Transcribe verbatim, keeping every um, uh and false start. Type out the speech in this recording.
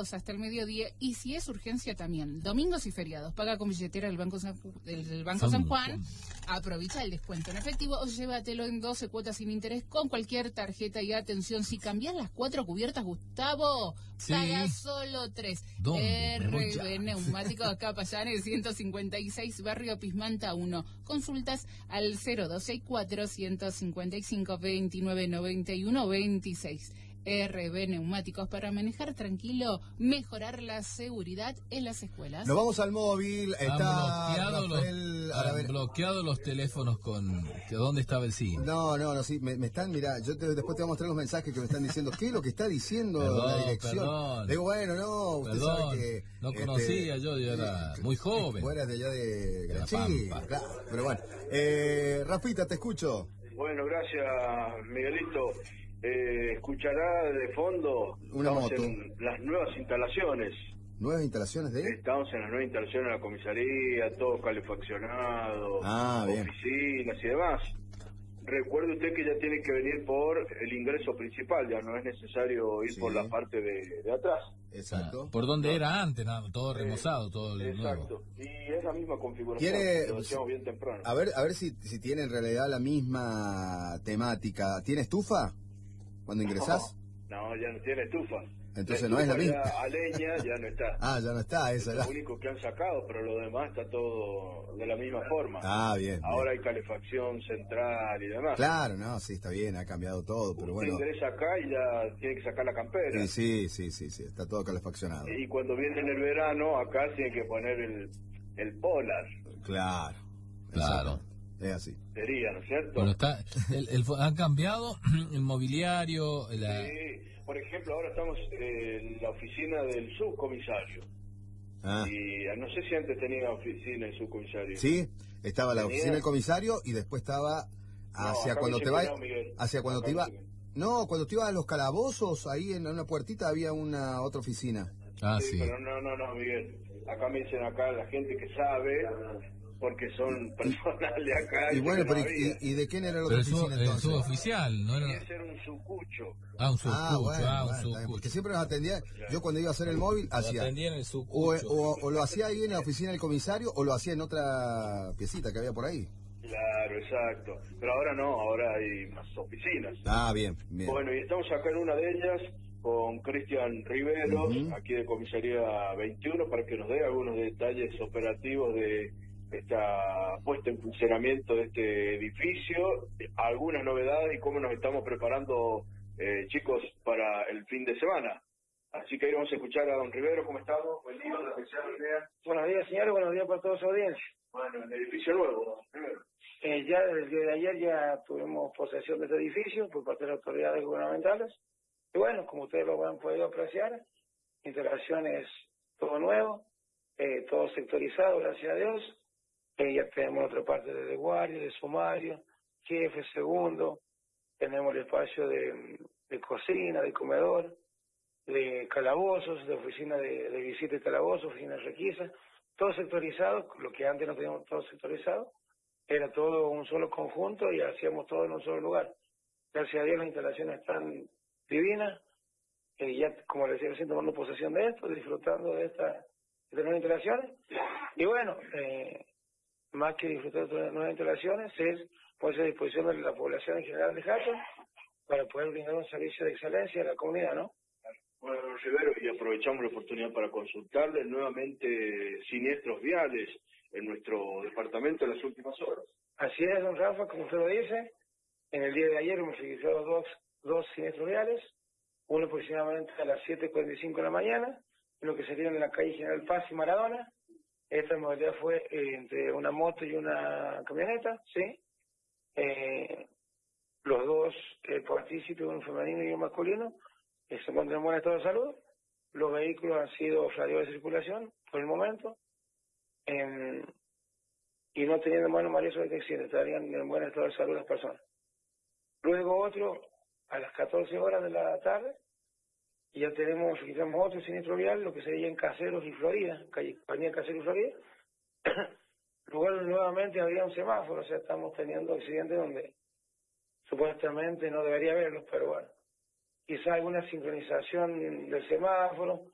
sábados hasta el mediodía, y si es urgencia también, domingos y feriados. Paga con billetera del Banco San, del, del Banco San Juan, aprovecha el descuento en efectivo o llévatelo en doce cuotas sin interés con cualquier tarjeta. Y atención, si cambias las cuatro cubiertas, Gustavo, sí. pagas solo tres. R B Neumáticos, acá Payanes ciento cincuenta y seis, Barrio Pismanta uno. Consultas al cero dos seis cuatro, ciento cincuenta y cinco, veintinueve noventa y uno veintiséis. R B Neumáticos, para manejar tranquilo, mejorar la seguridad en las escuelas. Nos vamos al móvil. Está han bloqueado, Rafael, los, han bloqueado los teléfonos con... ¿Dónde estaba el signo? No, no, no, sí, me, me están, mirá, yo te, después te voy a mostrar los mensajes que me están diciendo. ¿Qué es lo que está diciendo perdón, la dirección? Perdón. Digo, bueno, no, usted perdón, sabe que... no este, conocía yo, yo era muy joven. Fuera de allá de... de sí, Pampa. claro, pero bueno. Eh, Rafita, te escucho. Bueno, gracias, Miguelito. Eh, escuchará de fondo una estamos moto. En las nuevas instalaciones. ¿Nuevas instalaciones de...? Estamos en las nuevas instalaciones de la comisaría, todo calefaccionado, ah, oficinas y demás. Recuerde usted que ya tiene que venir por el ingreso principal, ya no es necesario ir sí. por la parte de, de atrás. Exacto. Ah, por donde no. era antes, ¿no? Todo remozado, eh, todo exacto. nuevo. Y es la misma configuración, ¿Tiene, lo decíamos bien temprano. A ver, a ver si, si tiene en realidad la misma temática. ¿Tiene estufa cuando ingresás? No, no, ya no tiene estufa. Entonces la no es la misma. A leña ya no está. Ah, ya no está, esa es la... lo único que han sacado, pero lo demás está todo de la misma forma. Ah, bien. Ahora bien. hay calefacción central y demás. Claro, no, sí, está bien, ha cambiado todo, pero Usted bueno. ingresa acá y ya tiene que sacar la campera. Sí, sí, sí, sí, sí, está todo calefaccionado. Y cuando viene en el verano, acá tiene que poner el, el polar. Claro, claro. Es así. Sería, ¿no es cierto? Bueno, está, el, el, han cambiado el mobiliario. La... Sí, por ejemplo, ahora estamos en la oficina del subcomisario. Ah. Y no sé si antes tenía oficina el subcomisario. Sí, estaba la ¿Tenía? oficina del comisario y después estaba hacia no, cuando te vas. No, hacia cuando acá te iba. No, no, cuando te ibas a los calabozos, ahí en una puertita había una otra oficina. Ah, sí. sí. Pero no, no, no, Miguel. Acá me dicen acá la gente que sabe. Porque son personal de acá. Y, y bueno, pero no y, ¿y de quién era la otra oficina el entonces? El suboficial, ¿no era? Tiene que ser un sucucho. Ah, un sucucho, ah, bueno, ah, un bueno, sucucho. Porque siempre nos atendía, yo cuando iba a hacer el móvil, lo hacía... atendía en el o, sucucho. o, o lo hacía ahí en la oficina del comisario, o lo hacía en otra piecita que había por ahí. Claro, exacto. Pero ahora no, ahora hay más oficinas. Ah, bien, bien. Bueno, y estamos acá en una de ellas con Cristian Riveros, uh-huh. aquí de Comisaría veintiuno, para que nos dé algunos detalles operativos de esta puesta en funcionamiento de este edificio, algunas novedades y cómo nos estamos preparando, eh, chicos, para el fin de semana. Así que ahí vamos a escuchar a don Rivero. ¿Cómo estamos? Buen día, buenos días, señores, buenos días para toda su audiencia. Bueno, el edificio nuevo, don Rivero. Eh, ya desde el día de ayer ya tuvimos posesión de este edificio por parte de las autoridades gubernamentales. Y bueno, como ustedes lo han podido apreciar, instalaciones todo nuevo, eh, todo sectorizado, gracias a Dios. Eh, ya tenemos otra parte de guardia, de sumario, jefe, segundo, tenemos el espacio de, de cocina, de comedor, de calabozos, de oficina de, de visita y calabozos, oficina de requisa, todo sectorizado, lo que antes no teníamos todo sectorizado, era todo un solo conjunto y hacíamos todo en un solo lugar. Gracias a Dios las instalaciones están divinas, eh, ya como les decía, recién tomando posesión de esto, disfrutando de estas de nuevas instalaciones, y bueno, eh, más que disfrutar de nuevas instalaciones, es ponerse a disposición de la población en general de Jato para poder brindar un servicio de excelencia a la comunidad, ¿no? Bueno, don Rivero, y aprovechamos la oportunidad para consultarle nuevamente siniestros viales en nuestro departamento en las últimas horas. Así es, don Rafa, como usted lo dice, en el día de ayer hemos registrado dos, dos siniestros viales, uno aproximadamente a las siete cuarenta y cinco de la mañana, en lo que sería en la calle General Paz y Maradona. Esta modalidad fue eh, entre una moto y una camioneta, ¿sí? Eh, los dos eh, partícipes, un femenino y un masculino, eh, se encuentran en buen estado de salud. Los vehículos han sido flareados de circulación por el momento eh, y no teniendo manos mariosas de detección, estarían en buen estado de salud las personas. Luego otro, a las catorce horas de la tarde, y ya tenemos, registramos otro siniestro vial, lo que sería en Caseros y Florida, calle Avenida Caseros y Florida, lugar donde nuevamente había un semáforo, o sea, estamos teniendo accidentes donde supuestamente no debería haberlos, pero bueno, quizá alguna sincronización del semáforo,